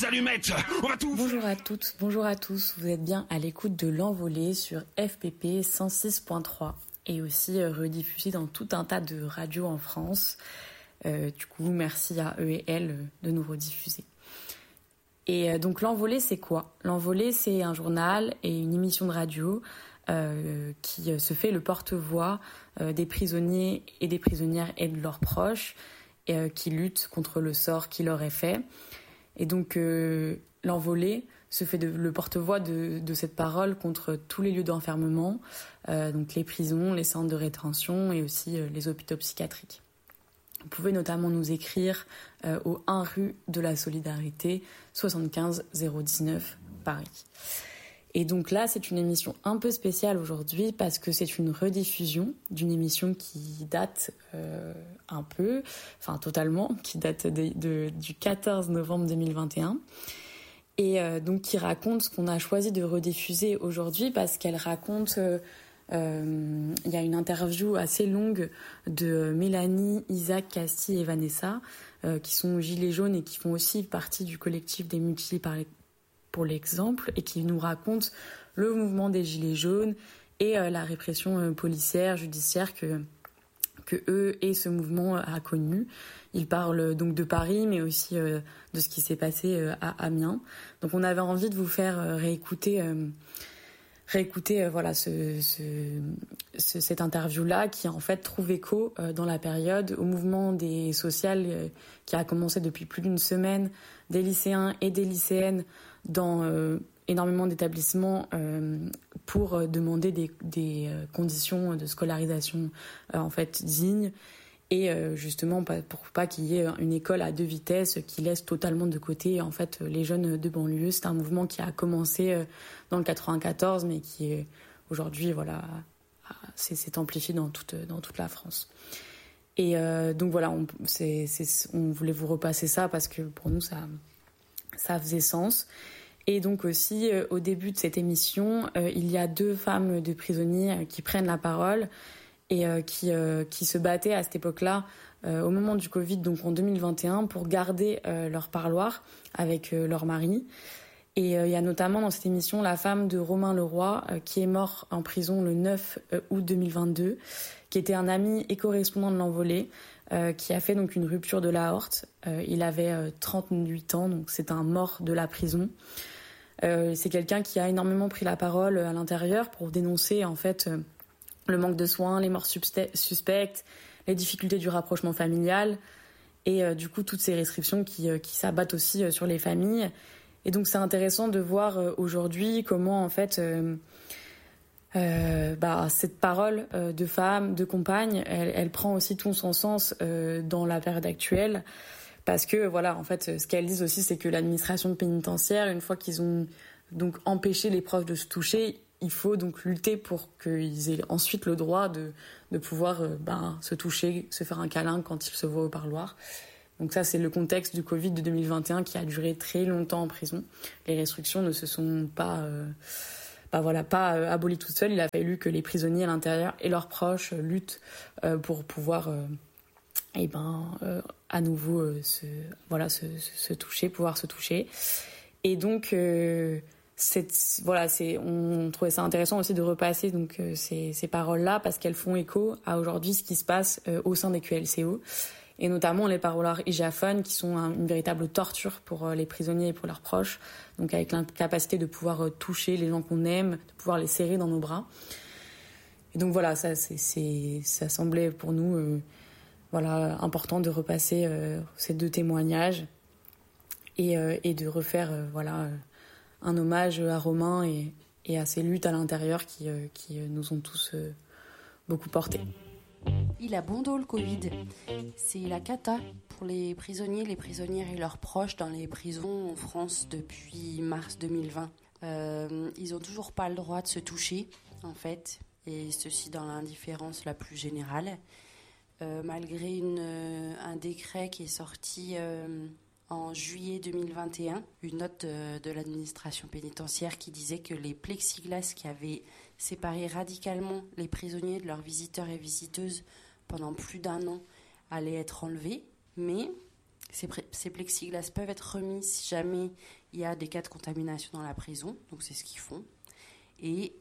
des allumettes. On va tout... Bonjour à toutes, bonjour à tous. Vous êtes bien à l'écoute de L'Envolée sur FPP 106.3 et aussi rediffusé dans tout un tas de radios en France. Du coup, merci à eux et elles de nous rediffuser. Et donc L'Envolée, c'est quoi ? L'Envolée, c'est un journal et une émission de radio qui se fait le porte-voix des prisonniers et des prisonnières et de leurs proches qui luttent contre le sort qui leur est fait. Et donc L'Envolée se fait le porte-voix de cette parole contre tous les lieux d'enfermement, donc les prisons, les centres de rétention et aussi les hôpitaux psychiatriques. Vous pouvez notamment nous écrire au 1 rue de la Solidarité, 75 019 Paris. Et donc là, c'est une émission un peu spéciale aujourd'hui parce que c'est une rediffusion d'une émission qui date un peu, enfin totalement, qui date du 14 novembre 2021 et donc qui raconte ce qu'on a choisi de rediffuser aujourd'hui parce qu'elle raconte... Il y a une interview assez longue de Mélanie, Isaac, Casti et Vanessa qui sont gilets jaunes et qui font aussi partie du collectif des mutilés pour l'exemple et qui nous racontent le mouvement des gilets jaunes et la répression policière, judiciaire que eux et ce mouvement a connu. Ils parlent donc de Paris mais aussi de ce qui s'est passé à Amiens. Donc on avait envie de vous faire réécouter voilà cette interview-là qui en fait trouve écho dans la période au mouvement des sociales qui a commencé depuis plus d'une semaine des lycéens et des lycéennes dans énormément d'établissements pour demander des conditions de scolarisation en fait dignes et justement pour pas qu'il y ait une école à deux vitesses qui laisse totalement de côté en fait les jeunes de banlieue. C'est un mouvement qui a commencé dans le 94 mais qui aujourd'hui voilà s'est amplifié dans toute la France. Et donc voilà, on voulait vous repasser ça parce que pour nous ça faisait sens. Et donc aussi au début de cette émission, il y a deux femmes de prisonniers qui prennent la parole et qui se battaient à cette époque-là, au moment du Covid, donc en 2021, pour garder leur parloir avec leur mari. Et il y a notamment dans cette émission la femme de Romain Leroy, qui est mort en prison le 9 août 2022, qui était un ami et correspondant de L'Envolée, qui a fait donc une rupture de l'aorte. Il avait 38 ans, donc c'est un mort de la prison. C'est quelqu'un qui a énormément pris la parole à l'intérieur pour dénoncer en fait... le manque de soins, les morts suspectes, les difficultés du rapprochement familial et du coup toutes ces restrictions qui s'abattent aussi sur les familles. Et donc c'est intéressant de voir aujourd'hui comment en fait cette parole de femme, de compagne, elle prend aussi tout son sens dans la période actuelle parce que voilà en fait ce qu'elles disent aussi c'est que l'administration pénitentiaire, une fois qu'ils ont donc empêché les proches de se toucher, il faut donc lutter pour qu'ils aient ensuite le droit de pouvoir se toucher, se faire un câlin quand ils se voient au parloir. Donc ça, c'est le contexte du Covid de 2021 qui a duré très longtemps en prison. Les restrictions ne se sont pas abolies toutes seules. Il a fallu que les prisonniers à l'intérieur et leurs proches luttent pour pouvoir à nouveau se toucher, pouvoir se toucher. Et donc... on trouvait ça intéressant aussi de repasser donc ces paroles-là parce qu'elles font écho à aujourd'hui ce qui se passe au sein des QLCO et notamment les paroloirs IJAFON qui sont une véritable torture pour les prisonniers et pour leurs proches, donc avec l'incapacité de pouvoir toucher les gens qu'on aime, de pouvoir les serrer dans nos bras. Et donc voilà, ça semblait pour nous important de repasser ces deux témoignages et de refaire un hommage à Romain et à ces luttes à l'intérieur qui nous ont tous beaucoup portés. Il a bon dos le Covid. C'est la cata pour les prisonniers, les prisonnières et leurs proches dans les prisons en France depuis mars 2020. Ils n'ont toujours pas le droit de se toucher, en fait, et ceci dans l'indifférence la plus générale. Malgré un décret qui est sorti... en juillet 2021, une note de l'administration pénitentiaire qui disait que les plexiglas qui avaient séparé radicalement les prisonniers de leurs visiteurs et visiteuses pendant plus d'1 an allaient être enlevés. Mais Ces plexiglas peuvent être remis si jamais il y a des cas de contamination dans la prison, donc c'est ce qu'ils font. Et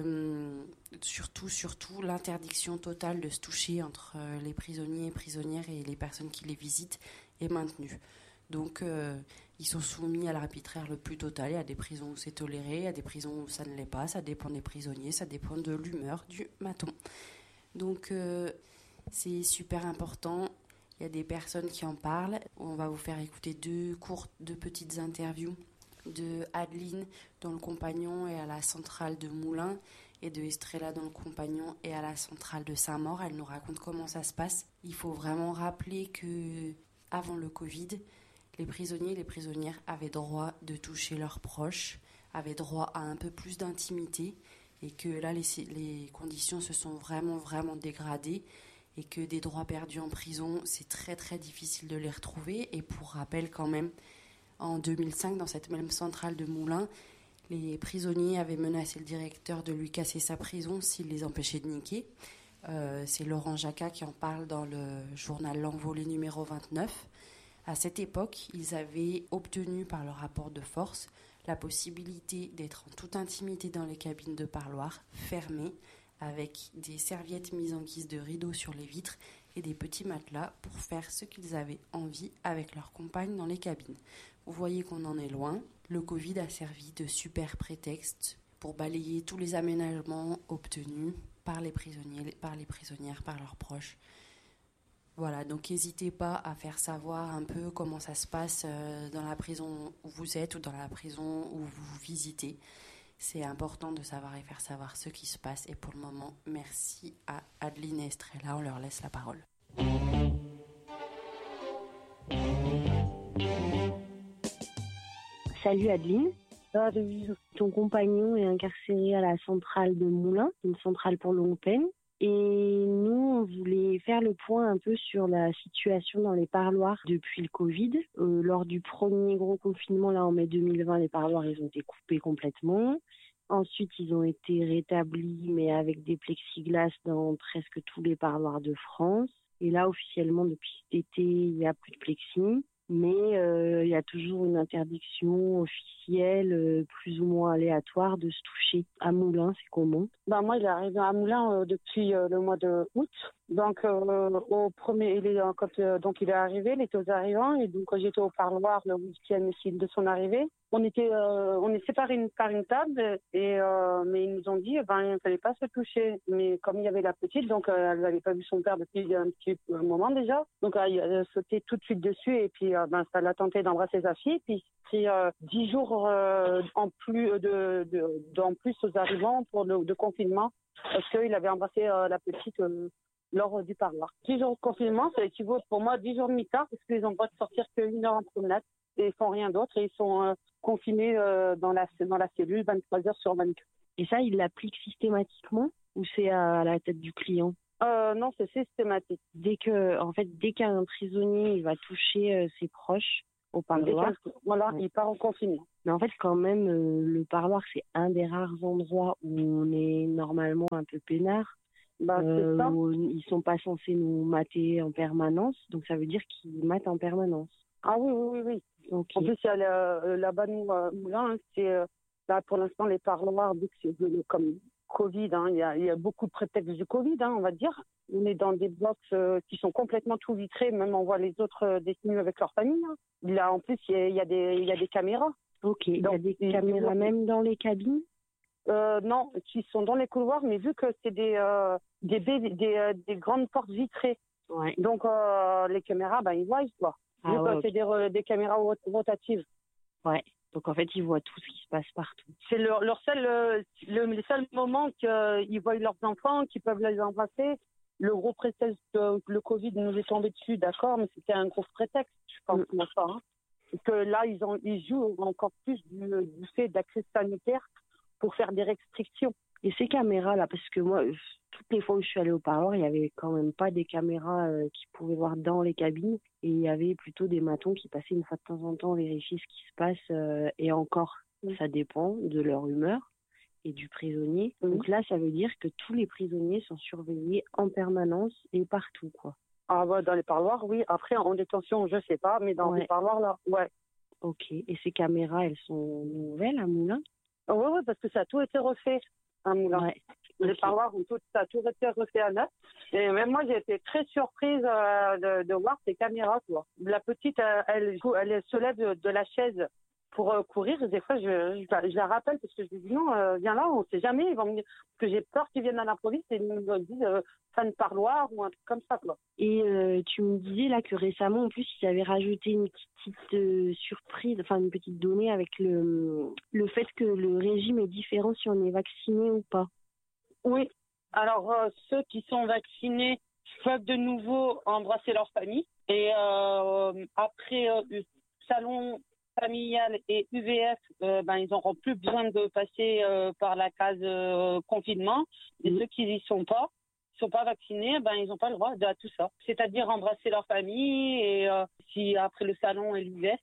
surtout, l'interdiction totale de se toucher entre les prisonniers et prisonnières et les personnes qui les visitent est maintenue. Donc, ils sont soumis à l'arbitraire le plus total. Il y a des prisons où c'est toléré, il y a des prisons où ça ne l'est pas. Ça dépend des prisonniers, ça dépend de l'humeur du maton. Donc, c'est super important. Il y a des personnes qui en parlent. On va vous faire écouter deux petites interviews de Adeline dans Le Compagnon et à la centrale de Moulins et de Estrella dans Le Compagnon et à la centrale de Saint-Maur. Elle nous raconte comment ça se passe. Il faut vraiment rappeler que avant le Covid, les prisonniers et les prisonnières avaient droit de toucher leurs proches, avaient droit à un peu plus d'intimité et que là les conditions se sont vraiment dégradées et que des droits perdus en prison, c'est très très difficile de les retrouver. Et pour rappel quand même, en 2005, dans cette même centrale de Moulins, les prisonniers avaient menacé le directeur de lui casser sa prison s'il les empêchait de niquer. C'est Laurent Jacquat qui en parle dans le journal L'Envolée numéro 29. À cette époque, ils avaient obtenu par le rapport de force la possibilité d'être en toute intimité dans les cabines de parloir, fermées, avec des serviettes mises en guise de rideaux sur les vitres et des petits matelas pour faire ce qu'ils avaient envie avec leurs compagnes dans les cabines. Vous voyez qu'on en est loin. Le Covid a servi de super prétexte pour balayer tous les aménagements obtenus par les prisonniers, par les prisonnières, par leurs proches. Voilà, donc n'hésitez pas à faire savoir un peu comment ça se passe dans la prison où vous êtes ou dans la prison où vous visitez. C'est important de savoir et faire savoir ce qui se passe. Et pour le moment, merci à Adeline et Estrella. On leur laisse la parole. Salut Adeline. Ton compagnon est incarcéré à la centrale de Moulins, une centrale pour longue peine. Et nous, on voulait faire le point un peu sur la situation dans les parloirs depuis le Covid. Lors du premier gros confinement, là en mai 2020, les parloirs ils ont été coupés complètement. Ensuite, ils ont été rétablis, mais avec des plexiglas dans presque tous les parloirs de France. Et là, officiellement, depuis cet été, il n'y a plus de plexi. Mais il y a toujours une interdiction officielle, plus ou moins aléatoire, de se toucher. À Moulins, c'est comment? Moi, il est arrivé à Moulins depuis le mois de août. Donc, donc il est arrivé, il était aux arrivants. Et donc, j'étais au parloir le week-end aussi de son arrivée. On est séparés par une table, mais ils nous ont dit, il ne fallait pas se toucher. Mais comme il y avait la petite, donc elle n'avait pas vu son père depuis un petit moment déjà. Donc, il a sauté tout de suite dessus et puis ça l'a tenté d'embrasser sa fille. Puis, c'est 10 jours en plus aux arrivants de confinement parce qu'il avait embrassé la petite lors du parloir. 10 jours de confinement, ça équivaut pour moi 10 jours de mi-temps parce qu'ils ont le droit de sortir qu'une heure en promenade et ils font rien d'autre et ils sont confinés dans la cellule 23 heures sur 24. Et ça, il l'applique systématiquement ou c'est à la tête du client? Non, c'est systématique. Dès qu'un prisonnier il va toucher ses proches au parloir, il part en confinement. Mais en fait, quand même, le parloir, c'est un des rares endroits où on est normalement un peu peinard. C'est ça. Ils sont pas censés nous mater en permanence, donc ça veut dire qu'ils matent en permanence. Ah oui. Okay. En plus, il y a là-bas, nous, Moulins, c'est là pour l'instant les parloirs, vu que c'est comme Covid, il y a beaucoup de prétextes du Covid, on va dire. On est dans des blocs qui sont complètement tout vitrés, même on voit les autres détenus avec leur famille. Là, en plus, il y a des caméras. Ok, il y a des caméras même dans les cabines? Non, qui sont dans les couloirs, mais vu que c'est des grandes portes vitrées. Ouais. Donc, les caméras, ils voient, quoi. Vu que c'est des caméras rotatives. Ouais. Donc, en fait, ils voient tout ce qui se passe partout. C'est le seul moment qu'ils voient leurs enfants, qu'ils peuvent les embrasser. Le gros prétexte que le Covid nous est tombé dessus, d'accord, mais c'était un gros prétexte, je pense, que là, ils jouent encore plus du fait d'accès sanitaire pour faire des restrictions. Et ces caméras-là, parce que moi, toutes les fois où je suis allée au parloir, il n'y avait quand même pas des caméras qui pouvaient voir dans les cabines. Et il y avait plutôt des matons qui passaient une fois de temps en temps vérifier ce qui se passe. Et encore, ça dépend de leur humeur et du prisonnier. Donc là, ça veut dire que tous les prisonniers sont surveillés en permanence et partout, quoi. Ah ouais, dans les parloirs, oui. Après, en détention, je sais pas, mais dans les parloirs, là, ouais. Ok. Et ces caméras, elles sont nouvelles à Moulins? Oui, parce que ça a tout été refait à Moulins. Ouais. Les parloirs, ça a tout été refait à neuf. Et même moi, j'ai été très surprise de voir ces caméras, quoi. La petite, elle se lève de la chaise pour courir. Des fois, je la rappelle parce que je lui dis non, viens là, on ne sait jamais. Ils vont me dire, parce que j'ai peur qu'ils viennent à l'improviste et ils me disent fan parloir ou un truc comme ça, quoi. Et tu me disais là que récemment, en plus, ils avaient rajouté une petite surprise, enfin une petite donnée avec le fait que le régime est différent si on est vacciné ou pas. Oui. Alors, ceux qui sont vaccinés peuvent de nouveau embrasser leur famille. Et après salon familial et UVF, ils n'auront plus besoin de passer par la case confinement. Et ceux qui n'y sont pas vaccinés, ils n'ont pas le droit à tout ça. C'est-à-dire embrasser leur famille et si après le salon et l'UVF,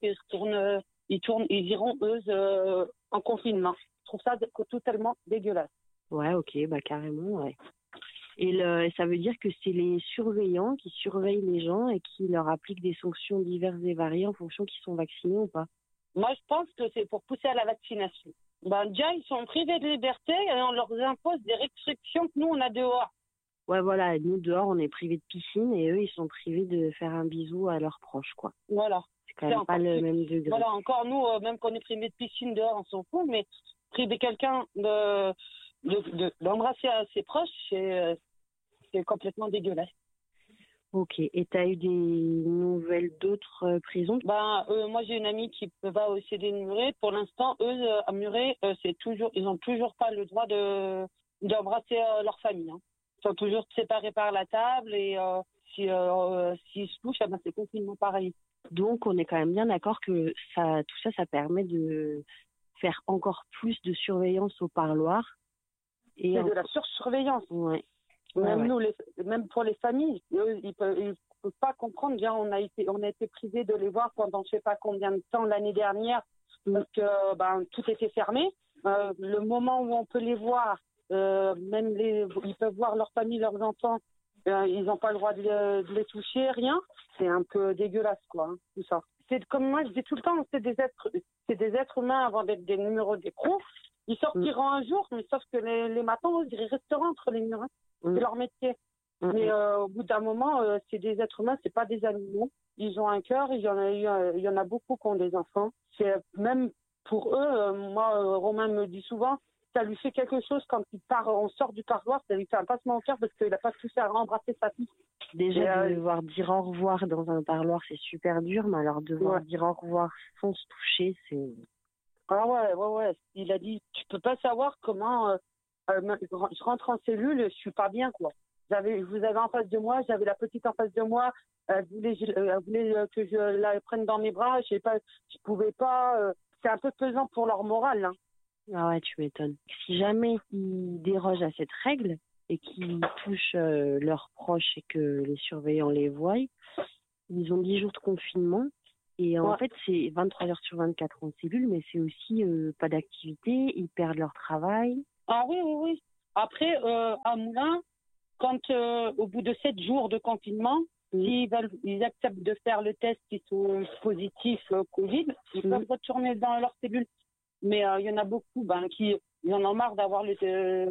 ils iront eux en confinement. Je trouve ça totalement dégueulasse. Ouais, ok, carrément, ouais. Et ça veut dire que c'est les surveillants qui surveillent les gens et qui leur appliquent des sanctions diverses et variées en fonction qu'ils sont vaccinés ou pas. Moi, je pense que c'est pour pousser à la vaccination. Déjà, ils sont privés de liberté et on leur impose des restrictions que nous, on a dehors. Ouais, voilà, nous, dehors, on est privés de piscine et eux, ils sont privés de faire un bisou à leurs proches, quoi. Voilà. C'est quand même pas le même degré. Voilà, encore nous, même qu'on est privés de piscine dehors, on s'en fout, mais priver quelqu'un d'embrasser à ses proches, c'est complètement dégueulasse. Ok. Et tu as eu des nouvelles d'autres prisons? Moi, j'ai une amie qui va au CD de Muret. Pour l'instant, eux, à Muret, ils n'ont toujours pas le droit d'embrasser leur famille. Hein. Ils sont toujours séparés par la table et s'ils se touchent, c'est confinement pareil. Donc, on est quand même bien d'accord que tout ça permet de faire encore plus de surveillance au parloir. Et de la sursurveillance. Ouais. Même nous, même pour les familles, eux, ils peuvent pas comprendre. Bien, on a été privés de les voir pendant je sais pas combien de temps l'année dernière parce que tout était fermé. Le moment où on peut les voir, ils peuvent voir leur famille, leurs enfants. Ils n'ont pas le droit de les toucher, rien. C'est un peu dégueulasse, quoi, tout ça. C'est comme moi, je dis tout le temps, c'est des êtres humains avant d'être des numéros d'écrou. Ils sortiront un jour, mais sauf que les matins, ils resteront entre les murs. Hein. C'est leur métier. Mais au bout d'un moment, c'est des êtres humains, c'est pas des animaux. Ils ont un cœur, il y en a beaucoup qui ont des enfants. C'est même pour eux, moi, Romain me dit souvent, ça lui fait quelque chose quand on sort du parloir, ça lui fait un passement au cœur parce qu'il n'a pas touché à embrasser sa fille. Déjà, devoir dire au revoir dans un parloir, c'est super dur, mais alors devoir dire au revoir sans se toucher, c'est... Ah ouais. Il a dit, tu peux pas savoir comment... je rentre en cellule, je suis pas bien, quoi. Vous avez en face de moi, j'avais la petite en face de moi, elle voulait que je la prenne dans mes bras, je pouvais pas, c'est un peu pesant pour leur morale, hein. Ah ouais, tu m'étonnes. Si jamais ils dérogent à cette règle et qu'ils touchent leurs proches et que les surveillants les voient, ils ont 10 jours de confinement et en fait c'est 23 heures sur 24 en cellule, mais c'est aussi pas d'activité, ils perdent leur travail. Ah oui. Après, à Moulins, quand au bout de 7 jours de confinement, s'ils acceptent de faire le test, ils sont positifs Covid, ils peuvent retourner dans leur cellule. Mais il y en a beaucoup qui en ont marre d'avoir des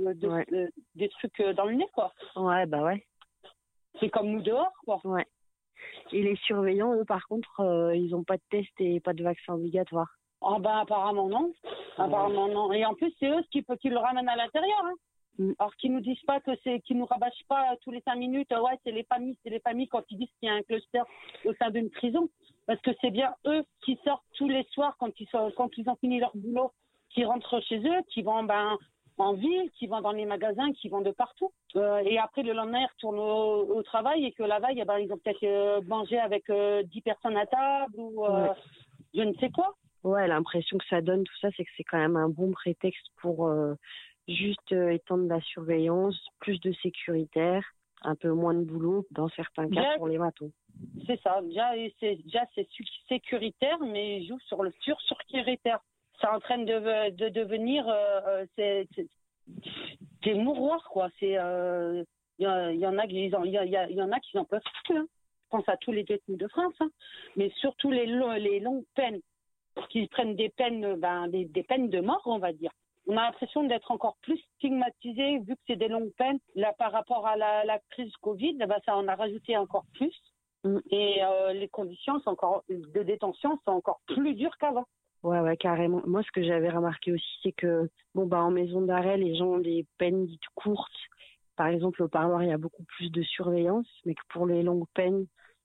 trucs dans le nez, quoi. Ouais, ouais. C'est comme nous dehors, quoi. Ouais. Et les surveillants, eux, par contre, ils n'ont pas de test et pas de vaccin obligatoire. Ah apparemment non. Apparemment non. Et en plus, c'est eux qui le ramènent à l'intérieur. Hein. Alors qu'ils nous disent pas qu'ils nous rabâchent pas tous les 5 minutes. C'est les familles quand ils disent qu'il y a un cluster au sein d'une prison. Parce que c'est bien eux qui sortent tous les soirs quand ils ont fini leur boulot, qui rentrent chez eux, qui vont en ville, qui vont dans les magasins, qui vont de partout. Et après le lendemain, ils retournent au travail et que la veille, ils ont peut-être mangé avec 10 personnes à table ou je ne sais quoi. Ouais, l'impression que ça donne tout ça, c'est que c'est quand même un bon prétexte pour juste étendre la surveillance, plus de sécuritaire, un peu moins de boulot dans certains cas pour les matons. C'est ça. Déjà c'est sécuritaire, mais ils jouent sur le sur-sécuritaire. C'est en train de devenir c'est mouroir, quoi. C'est il y en a qui en peuvent plus. Hein. pense à tous les détenus de France, hein, mais surtout les longues peines, qui prennent des peines, des peines de mort, on va dire. On a l'impression d'être encore plus stigmatisés, vu que c'est des longues peines. Là, par rapport à la crise Covid, ça en a rajouté encore plus. Et les conditions de détention sont encore plus dures qu'avant. Ouais, carrément. Moi, ce que j'avais remarqué aussi, c'est que, en maison d'arrêt, les gens ont des peines dites courtes. Par exemple, au parloir, il y a beaucoup plus de surveillance, mais que pour les longues peines,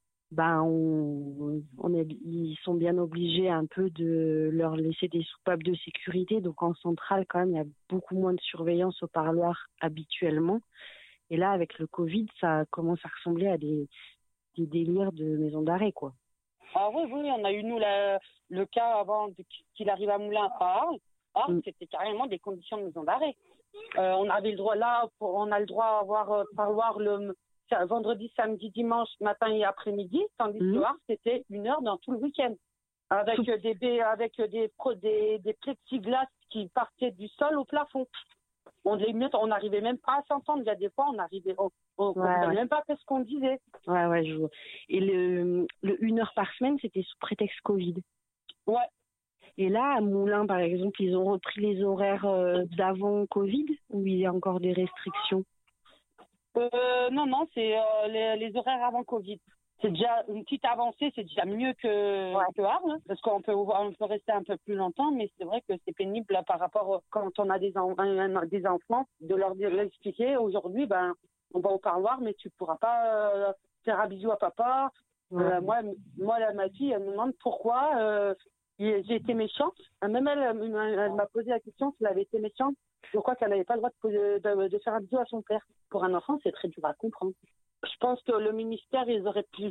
ils sont bien obligés un peu de leur laisser des soupapes de sécurité. Donc, en centrale, quand même, il y a beaucoup moins de surveillance au parloir habituellement. Et là, avec le Covid, ça commence à ressembler à des délires de maison d'arrêt, quoi. Ah oui, on a eu, nous, le cas avant qu'il arrive à Moulins à Arles. C'était carrément des conditions de maison d'arrêt. On avait le droit on a le droit d'avoir parloir le vendredi, samedi, dimanche, matin et après-midi, tandis que le Arles, c'était 1 heure dans tout le week-end. Avec des plexiglas qui partaient du sol au plafond. On n'arrivait même pas à s'entendre. Il y a des fois, on comprenait même pas ce qu'on disait. Ouais, je vois. Et le 1 heure par semaine, c'était sous prétexte Covid. Ouais. Et là, à Moulins, par exemple, ils ont repris les horaires d'avant Covid, ou il y a encore des restrictions? Non, c'est les horaires avant Covid. C'est déjà une petite avancée, c'est déjà mieux que Arles, hein, parce qu'on peut rester un peu plus longtemps, mais c'est vrai que c'est pénible là, par rapport quand on a des enfants, de leur expliquer aujourd'hui, on va au parloir, mais tu pourras pas faire un bisou à papa. Moi, ma fille, elle me demande pourquoi j'ai été méchante. Même elle m'a posé la question si elle avait été méchante. Je crois qu'elle n'avait pas le droit de faire un bisou à son père. Pour un enfant, c'est très dur à comprendre. Je pense que le ministère, il aurait pu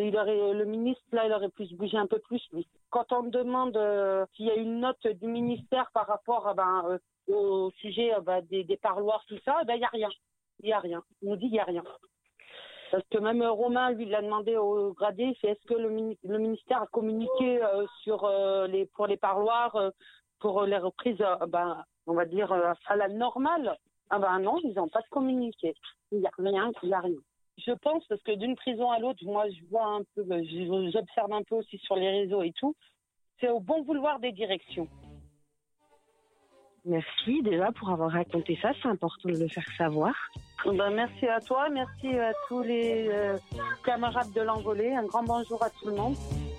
se bouger un peu plus, lui. Quand on me demande s'il y a une note du ministère par rapport au sujet des parloirs, tout ça, il n'y a rien. Il n'y a rien. On nous dit qu'il n'y a rien. Parce que même Romain, lui, l'a demandé au gradé, c'est est-ce que le ministère a communiqué pour les parloirs, pour les reprises, on va dire, à la normale. Non, ils n'ont pas communiqué. Il n'y a rien. Je pense, parce que d'une prison à l'autre, moi, je vois un peu, j'observe un peu aussi sur les réseaux et tout, c'est au bon vouloir des directions. Merci déjà pour avoir raconté ça, c'est important de le faire savoir. Merci à toi, merci à tous les camarades de l'Envolée, un grand bonjour à tout le monde.